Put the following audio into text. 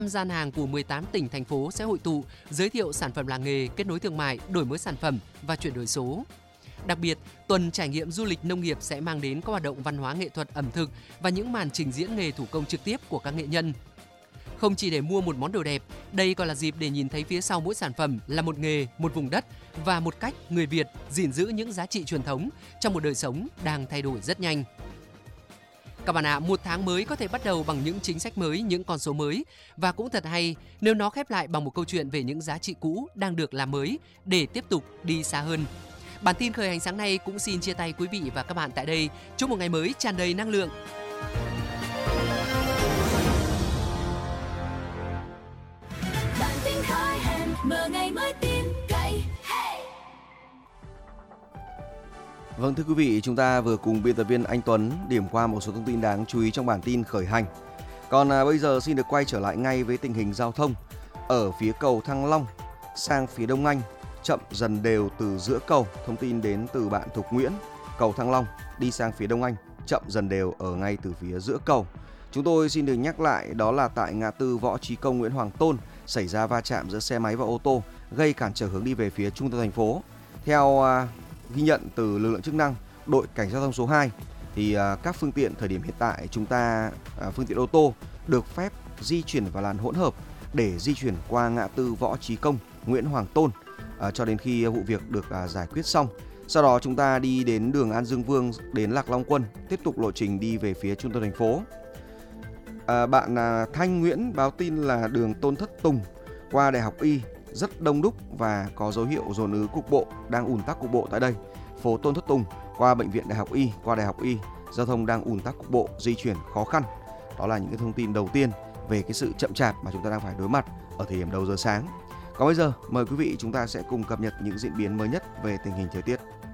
Gian hàng của 18 tỉnh, thành phố sẽ hội tụ, giới thiệu sản phẩm làng nghề, kết nối thương mại, đổi mới sản phẩm và chuyển đổi số. Đặc biệt, tuần trải nghiệm du lịch nông nghiệp sẽ mang đến các hoạt động văn hóa nghệ thuật ẩm thực và những màn trình diễn nghề thủ công trực tiếp của các nghệ nhân. Không chỉ để mua một món đồ đẹp, đây còn là dịp để nhìn thấy phía sau mỗi sản phẩm là một nghề, một vùng đất và một cách người Việt gìn giữ những giá trị truyền thống trong một đời sống đang thay đổi rất nhanh. Các bạn ạ, một tháng mới có thể bắt đầu bằng những chính sách mới, những con số mới và cũng thật hay nếu nó khép lại bằng một câu chuyện về những giá trị cũ đang được làm mới để tiếp tục đi xa hơn. Bản tin khởi hành sáng nay cũng xin chia tay quý vị và các bạn tại đây. Chúc một ngày mới tràn đầy năng lượng. Bản tin khởi hành, mở ngày mới tin cậy. Vâng, thưa quý vị, chúng ta vừa cùng biên tập viên Anh Tuấn điểm qua một số thông tin đáng chú ý trong bản tin khởi hành. Còn bây giờ xin được quay trở lại ngay với tình hình giao thông. Ở phía cầu Thăng Long sang phía Đông Anh, chậm dần đều từ giữa cầu. Thông tin đến từ bạn Thục Nguyễn. Cầu Thăng Long đi sang phía Đông Anh, chậm dần đều ở ngay từ phía giữa cầu. Chúng tôi xin được nhắc lại, đó là tại ngã tư Võ Trí Công, Nguyễn Hoàng Tôn xảy ra va chạm giữa xe máy và ô tô, gây cản trở hướng đi về phía trung tâm thành phố. Theo ghi nhận từ lực lượng chức năng, đội cảnh sát giao thông số 2 thì các phương tiện thời điểm hiện tại phương tiện ô tô được phép di chuyển vào làn hỗn hợp để di chuyển qua ngã tư Võ Trí Công, Nguyễn Hoàng Tôn cho đến khi vụ việc được giải quyết xong. Sau đó chúng ta đi đến đường An Dương Vương đến Lạc Long Quân, tiếp tục lộ trình đi về phía trung tâm thành phố. Bạn Thanh Nguyễn báo tin là đường Tôn Thất Tùng qua Đại học Y rất đông đúc và có dấu hiệu dồn ứ cục bộ, đang ùn tắc cục bộ tại đây. Phố Tôn Thất Tùng qua Bệnh viện Đại học Y, qua Đại học Y, giao thông đang ùn tắc cục bộ, di chuyển khó khăn. Đó là những cái thông tin đầu tiên về cái sự chậm chạp mà chúng ta đang phải đối mặt ở thời điểm đầu giờ sáng. Còn bây giờ, mời quý vị chúng ta sẽ cùng cập nhật những diễn biến mới nhất về tình hình thời tiết.